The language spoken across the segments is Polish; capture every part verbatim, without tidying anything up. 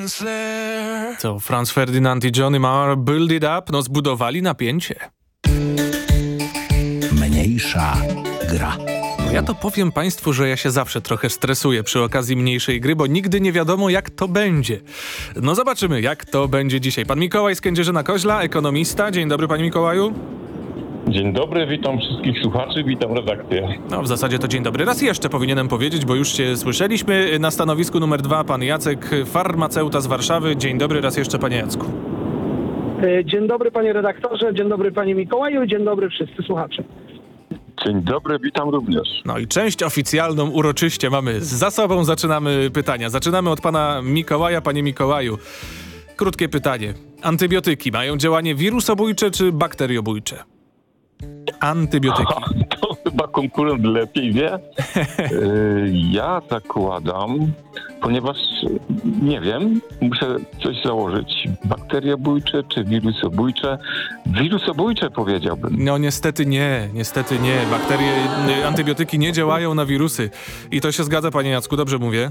To Franz Ferdinand i Johnny Marr, Build It Up, no zbudowali napięcie. Mniejsza gra. No ja to powiem państwu, że ja się zawsze trochę stresuję przy okazji mniejszej gry, bo nigdy nie wiadomo jak to będzie. No zobaczymy jak to będzie dzisiaj. Pan Mikołaj z Kędzierzyna-Koźla, ekonomista. Dzień dobry panie Mikołaju. Dzień dobry, witam wszystkich słuchaczy, witam redakcję. No w zasadzie to dzień dobry. Raz jeszcze powinienem powiedzieć, bo już się słyszeliśmy. Na stanowisku numer dwa pan Jacek, farmaceuta z Warszawy. Dzień dobry raz jeszcze panie Jacku. Dzień dobry panie redaktorze, dzień dobry panie Mikołaju, dzień dobry wszyscy słuchacze. Dzień dobry, witam również. No i część oficjalną uroczyście mamy za sobą. Zaczynamy pytania. Zaczynamy od pana Mikołaja. Panie Mikołaju, krótkie pytanie. Antybiotyki mają działanie wirusobójcze czy bakteriobójcze? Antybiotyki. Aha, to chyba konkurent lepiej wie. Yy, ja zakładam, ponieważ nie wiem, muszę coś założyć. Bakteriobójcze czy wirusobójcze? Wirusobójcze powiedziałbym. No niestety nie, niestety nie. Bakterie, y, antybiotyki nie działają na wirusy. I to się zgadza, panie Jacku, dobrze mówię?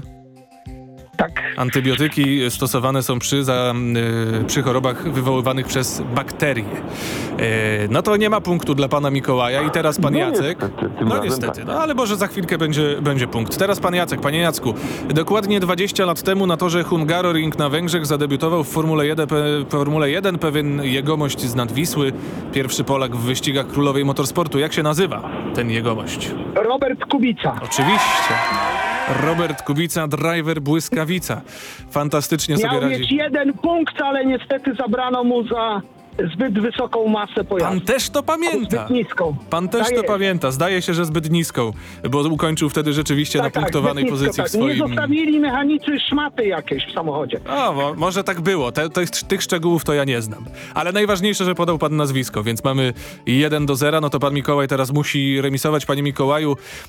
Tak. Antybiotyki stosowane są przy, za, y, przy chorobach wywoływanych przez bakterie. Y, no to nie ma punktu dla pana Mikołaja i teraz pan No Jacek. niestety, tym No razem niestety, tak. no ale może za chwilkę będzie, będzie punkt. Teraz pan Jacek. Panie Jacku, dokładnie dwadzieścia lat temu na torze Hungaroring na Węgrzech zadebiutował w Formule jeden, pe, Formule jeden pewien jegomość z Nadwisły. Pierwszy Polak w wyścigach królowej motorsportu. Jak się nazywa ten jegomość? Robert Kubica. Oczywiście. Robert Kubica, driver błyskawica. Fantastycznie sobie Miał radzi. mieć jeden punkt, ale niestety zabrano mu za zbyt wysoką masę pojazdu. Pan też to pamięta. Zbyt niską. Pan też Tak to jest. pamięta. Zdaje się, że zbyt niską, bo ukończył wtedy rzeczywiście Tak, na tak, punktowanej zbyt nisko, pozycji tak. w swoim... Nie zostawili mechanicy szmaty jakieś w samochodzie. O, mo- może tak było. Te, te, tych szczegółów to ja nie znam. Ale najważniejsze, że podał pan nazwisko, więc mamy jeden do zera. No to pan Mikołaj teraz musi remisować. Panie Mikołaju,